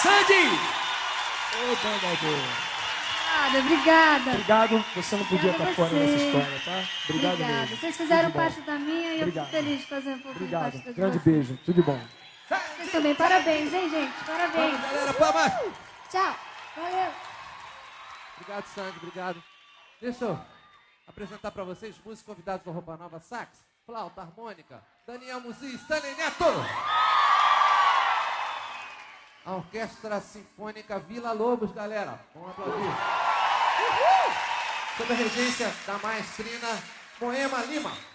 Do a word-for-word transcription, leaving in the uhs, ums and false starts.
Sandy! Ô, banda boa. Obrigada, obrigada. Obrigado, você não podia Obrigada estar fora você. dessa história, tá? Obrigado Obrigada. mesmo. Vocês fizeram Tudo de parte bom. da minha e eu Obrigado. fico feliz de fazer um pouquinho Obrigado. parte da de Grande vocês. beijo, tudo de bom. Vocês também, parabéns, hein, gente? Parabéns. Vamos, galera, palmas. Tchau. Valeu. Obrigado, Sandy, obrigado. Deixa eu apresentar pra vocês os músicos convidados do Roupa Nova: sax, flauta, harmônica, Daniel Muzi, Stanley Neto. A Orquestra Sinfônica Vila Lobos, galera. Vamos aplaudir. Uhul! Sob a regência da maestrina Moema Lima.